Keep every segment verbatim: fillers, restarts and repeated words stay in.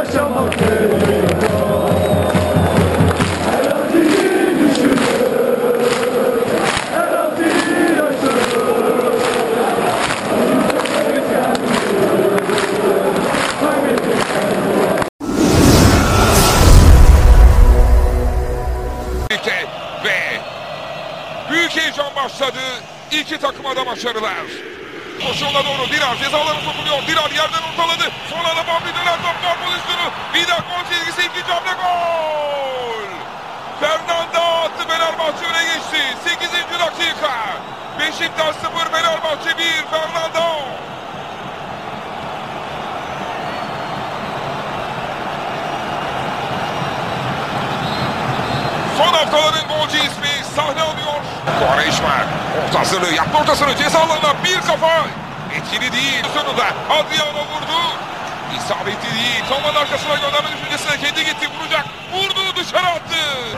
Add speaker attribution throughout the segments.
Speaker 1: yaşamak gerekiyor. Her acıyı düşünür, her acıyı yaşanır.
Speaker 2: Ve büyük heyecan başladı. İki takıma da başarılar. Koşuğuna doğru Dirar cezalarına sokuluyor. Dirar yerden ortaladı. Sonra da Bambi döner top gol pozisyonu. Bir daha gol çizgisi, ikinci hamle gol. Fernanda attı, Fenerbahçe öne geçti. sekizinci dakika. Beşiktaş sıfır, Fenerbahçe bir. Fernanda. Son haftaların golcü ismi sahne alıyor. Quaresma orta hazırlığı yaptı, ortasını ceza alanına bir kafa. Etkili değil. Sonunda Adriano vurdu. İsabetli değil. Kamanın arkasına gönderme düşüncesine kendi gitti. Vuracak. Vurdu, dışarı attı.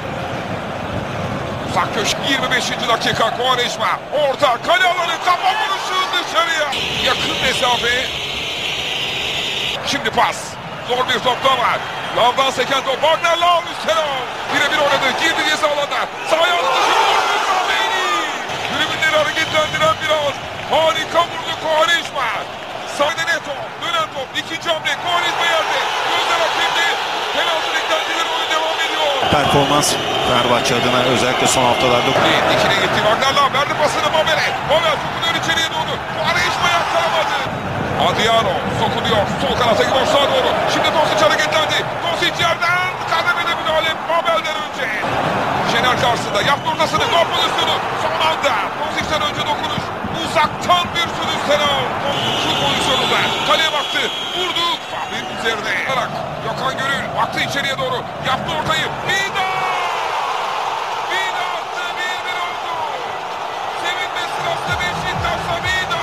Speaker 2: Uzak köşk yirmi beşinci dakika. Quaresma orta kale alanı, kafa vuruşu dışarıya. Yakın mesafe. Şimdi pas. Zor bir topta var. Lavdan seken top. Wagner Lav üstüne. Birebir oynadı. Girdi ceza alanına. Sağ ayağını dışarı vurdu. Kameni. Tribünleri hareketlendiren biraz. Harika vurdu Quaresma. Sağda net top. Dönen top. İkinci hamle. Quaresma yerde. Gözler hakimdi. Penaltı beklentileri, oyun devam ediyor.
Speaker 3: Performans Fenerbahçe adına özellikle son haftalarda.
Speaker 2: Dikine gitti. Wagner Lav verdi pasını Mabel'e. Mabel sokuluyor içeriye doğru. Quaresma yakkalamadı. Adriano sokuluyor. Sol kanata boşluğa doğru. Şimdi Dosic hareketlendi. Dosic yerden kademede müdahale Mabel'den önce. Şener karşısında yaptı ortasını. Gol pozisyonu. Son anda Dosic'ten önce dokunuş. Uzaktan bir sürü selam. Şu pozisyonunda kaleye baktı. Vurdu. Fahri'nin üzerine. Gökhan Gönül baktı içeriye doğru. Yaptı ortayı. Vida! Vida attı. bir bir oldu. Sevinme sırasında Beşiktaş'ta Vida.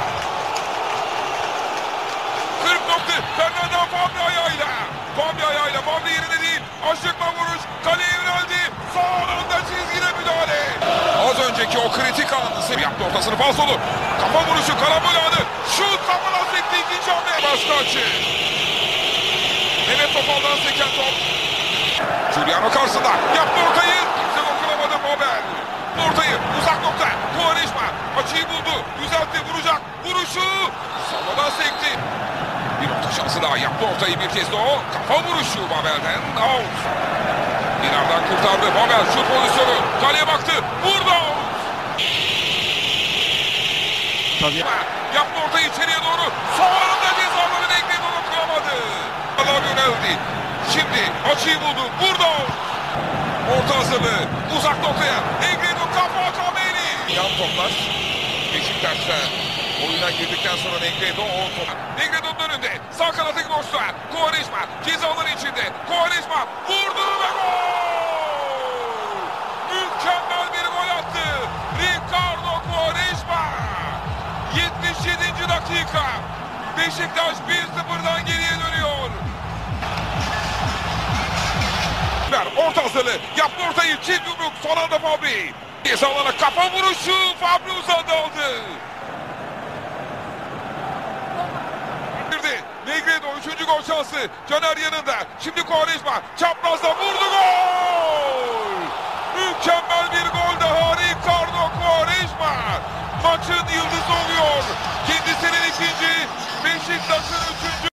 Speaker 2: kırk nokta. Fernanda Fabri ayağıyla. Fabri ayağıyla. Fabri yerine değil. Aşıkma vuruş. Kaleye yöneldi. Son anda çizgide müdahale. Az önceki o kritik anı yaptı, ortasını falsolu. Kafa vuruşu, karambol anı. Şut kafadan sekti, ikinci hamle. Başka açı. Mehmet Topal'dan seken top. Giuliano karşısında. Yaptı ortayı. Kimse dokunamadı Mabel. Ortayı uzak nokta. Quaresma açıyı buldu. Düzeltti, vuracak. Vuruşu. Sağdan sekti. Bir orta şansı daha, yaptı ortayı bir kez de o. Kafa vuruşu Mabel'den. Out. Dinar'dan kurtardı. Mabel şut pozisyonu. Kaleye baktı. Vurdu.
Speaker 3: Tabii.
Speaker 2: Yaptı ortayı içeriye doğru. Sonunda cezaları Negri dokunamadı. Allah yöneldi. Şimdi açıyı buldu. Vurdu. Orta hazırlığı. Uzak noktaya. Negri'nin kafa Kameni. Yan toplar. Beşiktaş'ta oyuna girdikten sonra Negredo o top. Negredo'nun önünde. Sağ kanattaki boşluğa. Quaresma cezaları içinde. Quaresma vurdu ve gol! Mükemmel bir gol attı. Ricardo Quaresma. yetmiş yedinci dakika. Beşiktaş bir sıfırdan geriye dönüyor. Orta hazırlığı. Yaptı ortayı. Çift yumruk. Son anda Fabri. Cezalara kafa vuruşu. Fabri uzadı aldı. Negredo üçüncü gol şansı. Caner yanında. Şimdi Quaresma çaprazda vurdu, gol! Mükemmel bir gol daha Ricardo Quaresma. Maçın yıldızı oluyor. Kendisinin ikinci, Beşiktaş'ın üçüncü.